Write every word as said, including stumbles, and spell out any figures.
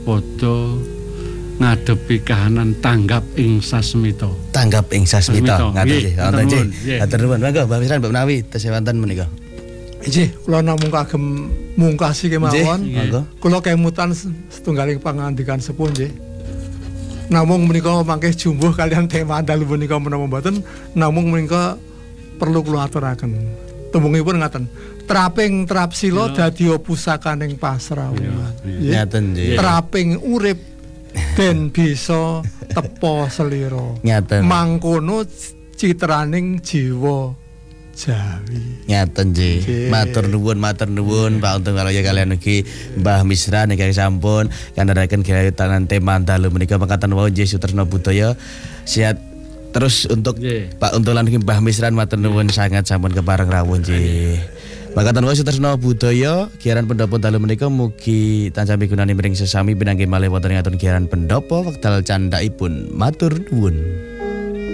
padha ngadepi kahanan tanggap ing sasmita. Tanggap ing sasmita. Ngaten nggih, wonten nggih. Matur nuwun. Monggo Mbah Misran Mbak Menawi tesih wonten menika. Nggih, kula namung kagem mungkasi kemawon. Monggo. Kula kemutan setunggaling pangandikan sepuh nggih. Namung menika mangke jumbuh kalian tema dalu menika menawa mboten, namung menika perlu kula aturaken. Tembungipun ngaten. Traping trap sila dadi pusakaning pasrawan. Ngaten nggih. Traping urip den bisa tepa selira. Ngaten. Mangkono citraning jiwa Jawi. Ngaten nggih. Matur nuwun, matur nuwun Pak Untung kala kalian ugi Mbah Misran nggih sampun kandharaken gayutanan tema dalu menika mekaten wau nggih Sutresna Budaya. Sehat terus untuk yeah. Pak Untung lan Mbah Misran matur nuwun sangat sampun kepareng rawuh nggih. Makaten wae Sutresna Budaya, giaran pendopo dalu menika mugi tansah migunani miring sesami pinanggih malih wonten ngatur giaran pendopo wekdal candhaipun. Matur nuwun.